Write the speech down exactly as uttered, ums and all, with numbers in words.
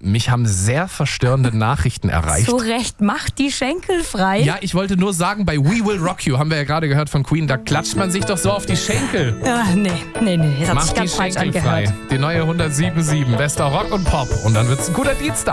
mich haben sehr verstörende Nachrichten erreicht. Zu Recht, macht die Schenkel frei. Ja, ich wollte nur sagen, bei We Will Rock You, haben wir ja gerade gehört von Queen, da klatscht man sich doch so auf die Schenkel. Ja, nee, nee, nee, das hat Macht sich die ganz falsch Schenkel angehört. frei. Die neue hundertsieben Komma sieben, bester Rock und Pop. Und dann wird's ein guter Dienstag.